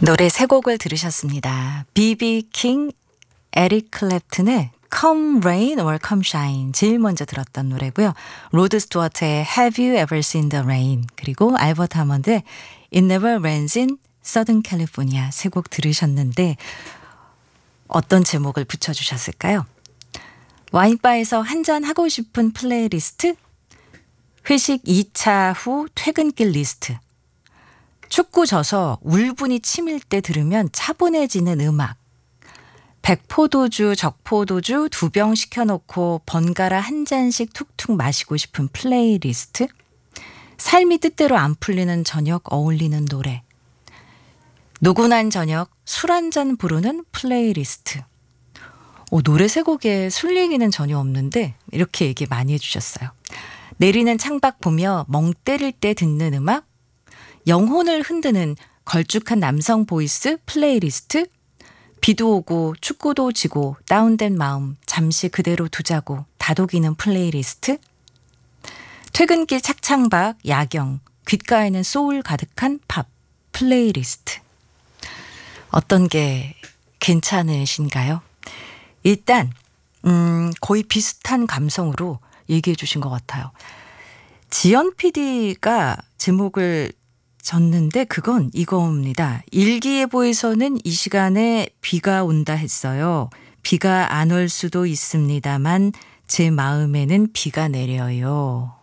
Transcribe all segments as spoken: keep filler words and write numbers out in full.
노래 세 곡을 들으셨습니다. 비비 킹, 에릭 클랩튼의 Come Rain or Come Shine 제일 먼저 들었던 노래고요. 로드 스튜어트의 Have You Ever Seen the Rain 그리고 알버트 하먼드의 It Never Rains in Southern California 세 곡 들으셨는데 어떤 제목을 붙여주셨을까요? 와인바에서 한잔 하고 싶은 플레이리스트? 회식 이 차 후 퇴근길 리스트? 축구 져서 울분이 치밀 때 들으면 차분해지는 음악. 백포도주, 적포도주 두 병 시켜놓고 번갈아 한 잔씩 툭툭 마시고 싶은 플레이리스트. 삶이 뜻대로 안 풀리는 저녁 어울리는 노래. 노곤한 저녁 술 한 잔 부르는 플레이리스트. 오, 노래 세 곡에 술 얘기는 전혀 없는데 이렇게 얘기 많이 해주셨어요. 내리는 창밖 보며 멍 때릴 때 듣는 음악. 영혼을 흔드는 걸쭉한 남성 보이스 플레이리스트. 비도 오고 축구도 지고 다운된 마음 잠시 그대로 두자고 다독이는 플레이리스트. 퇴근길 착창박 야경 귓가에는 소울 가득한 팝 플레이리스트. 어떤 게 괜찮으신가요? 일단 음, 거의 비슷한 감성으로 얘기해 주신 것 같아요. 지연 피디가 제목을 졌는데 그건 이겁니다. 일기예보에서는 이 시간에 비가 온다 했어요. 비가 안 올 수도 있습니다만 제 마음에는 비가 내려요.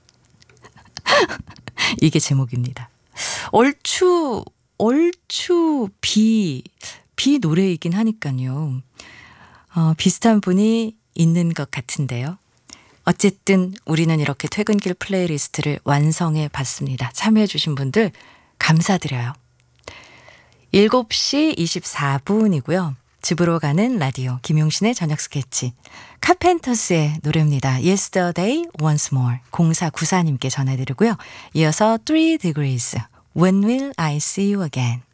이게 제목입니다. 얼추 얼추 비, 비 노래이긴 하니까요. 어, 비슷한 분이 있는 것 같은데요. 어쨌든 우리는 이렇게 퇴근길 플레이리스트를 완성해 봤습니다. 참여해 주신 분들 감사드려요. 일곱 시 이십사 분이고요. 집으로 가는 라디오 김용신의 저녁 스케치 카펜터스의 노래입니다. Yesterday Once More 공사구사님께 전해드리고요. 이어서 Three Degrees When Will I See You Again